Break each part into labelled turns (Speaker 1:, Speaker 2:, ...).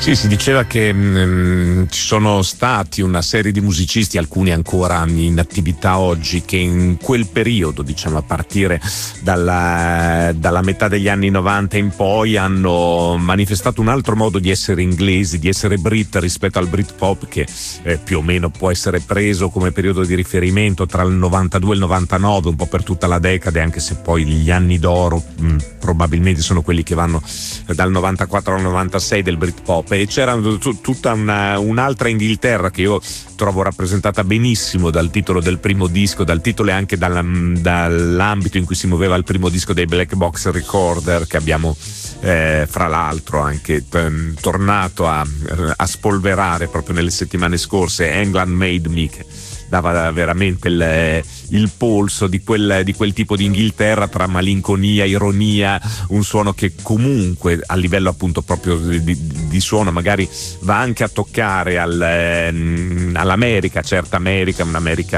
Speaker 1: Sì, si diceva che ci sono stati una serie di musicisti, alcuni ancora in attività oggi, che in quel periodo, diciamo a partire dalla metà degli anni 90 in poi, hanno manifestato un altro modo di essere inglesi, di essere Brit rispetto al Britpop, che più o meno può essere preso come periodo di riferimento tra il 92 e il 99, un po' per tutta la decade, anche se poi gli anni d'oro probabilmente sono quelli che vanno dal 94 al 96 del Britpop. E c'era tutta un'altra Inghilterra che io trovo rappresentata benissimo dal titolo del primo disco, dal titolo e anche dall'ambito in cui si muoveva il primo disco dei Black Box Recorder, che abbiamo fra l'altro anche tornato a spolverare proprio nelle settimane scorse. England Made Me, che dava veramente il polso di quel tipo di Inghilterra, tra malinconia, ironia, un suono che comunque a livello appunto proprio di suono magari va anche a toccare all'America, certa America, un'America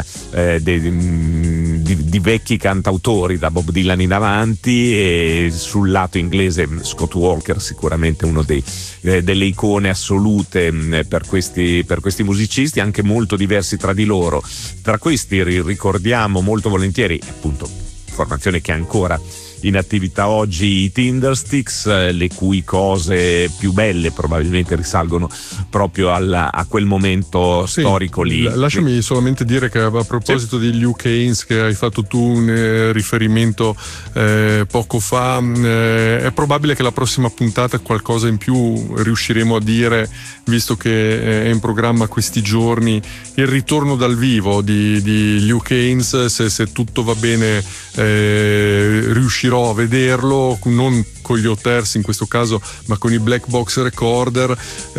Speaker 1: di vecchi cantautori da Bob Dylan in avanti, e sul lato inglese Scott Walker sicuramente uno delle icone assolute per questi musicisti, anche molto diversi tra di loro. Tra questi ricordiamo molto volentieri, appunto, formazione che è ancora in attività oggi, i Tindersticks, le cui cose più belle probabilmente risalgono proprio a quel momento storico lì.
Speaker 2: Lasciami solamente dire che a proposito degli UK Haynes, che hai fatto tu un riferimento poco fa, è probabile che la prossima puntata qualcosa in più riusciremo a dire, visto che è in programma questi giorni il ritorno dal vivo di UK Haynes. Se tutto va bene riuscirò a vederlo, non con gli Hoters in questo caso, ma con i Black Box Recorder.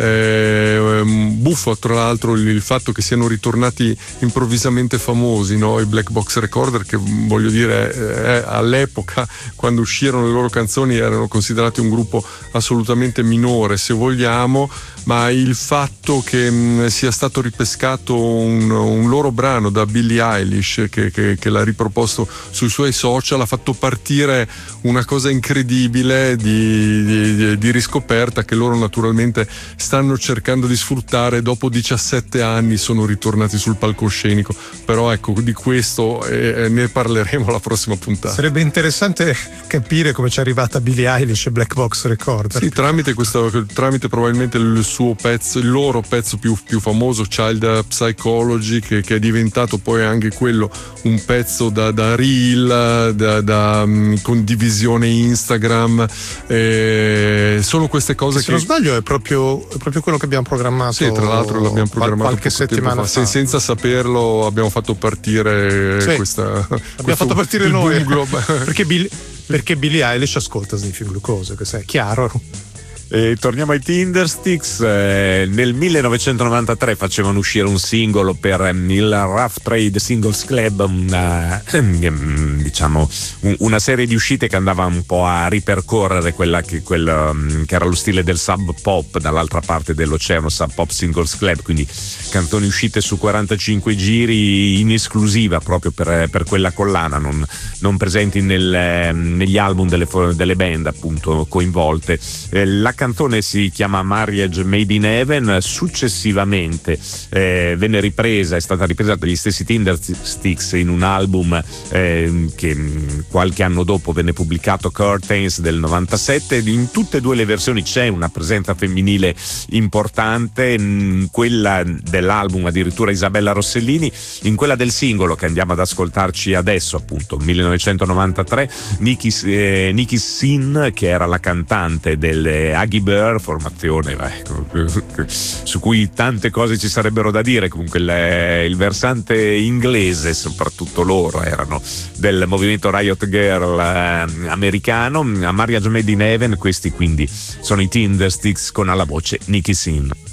Speaker 2: Buffo tra l'altro il fatto che siano ritornati improvvisamente famosi, no? I Black Box Recorder, che voglio dire all'epoca, quando uscirono le loro canzoni, erano considerati un gruppo assolutamente minore, se vogliamo, ma il fatto che sia stato ripescato un loro brano da Billie Eilish, che l'ha riproposto sui suoi social, ha fatto partire una cosa incredibile di riscoperta, che loro naturalmente stanno cercando di sfruttare. Dopo 17 anni sono ritornati sul palcoscenico, però ecco, di questo ne parleremo la prossima puntata.
Speaker 3: Sarebbe interessante capire come ci è arrivata Billie Eilish e Black Box Recorder.
Speaker 2: Sì, tramite probabilmente il suo pezzo, il loro pezzo più famoso, Child Psychology, che è diventato poi anche quello un pezzo da reel, da condivisione Instagram. Sono queste cose
Speaker 3: se non sbaglio è proprio quello che abbiamo programmato.
Speaker 2: Sì, tra l'altro l'abbiamo programmato
Speaker 3: qualche settimana fa.
Speaker 2: Senza saperlo abbiamo fatto partire
Speaker 3: abbiamo fatto partire noi perché Billie Eilish ascolta Sniffing Glucose, questo è chiaro.
Speaker 1: Torniamo ai Tindersticks. Nel 1993 facevano uscire un singolo per il Rough Trade Singles Club, diciamo una serie di uscite che andava un po' a ripercorrere che era lo stile del Sub Pop dall'altra parte dell'oceano, Sub Pop Singles Club, quindi canzoni uscite su 45 giri in esclusiva proprio per quella collana, non presenti negli album delle band appunto coinvolte. La canzone si chiama Marriage Made in Heaven. Successivamente è stata ripresa dagli stessi Tindersticks in un album che qualche anno dopo venne pubblicato, Curtains del 97. In tutte e due le versioni c'è una presenza femminile importante, in quella dell'album addirittura Isabella Rossellini, in quella del singolo che andiamo ad ascoltarci adesso, appunto 1993, Nikki Sin, che era la cantante delle Aggie Bear, formazione su cui tante cose ci sarebbero da dire. Comunque il versante inglese, soprattutto loro erano del movimento Riot Girl americano. A Marriage Made in Heaven, questi quindi sono i Tindersticks con alla voce Nikki Sin.